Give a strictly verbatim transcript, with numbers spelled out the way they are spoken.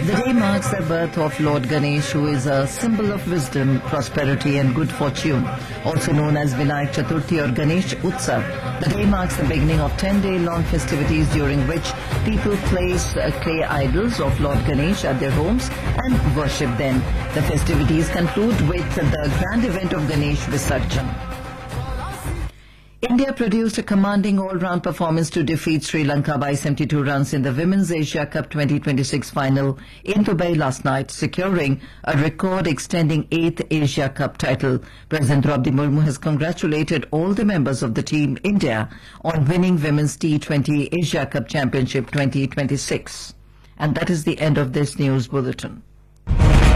The day marks the birth of Lord Ganesh, who is a symbol of wisdom, prosperity and good fortune, also known as Vinayak Chaturthi or Ganesh Utsav. The day marks the beginning of ten-day-long festivities during which people place uh, clay idols of Lord Ganesh at their homes and worship them. The festivities conclude with the grand event of Ganesh Visarjan. India produced a commanding all-round performance to defeat Sri Lanka by seventy-two runs in the Women's Asia Cup twenty twenty-six final in Dubai last night, securing a record extending eighth Asia Cup title. President Draupadi Murmu has congratulated all the members of the team India on winning Women's T twenty Asia Cup Championship twenty twenty-six. And that is the end of this news bulletin.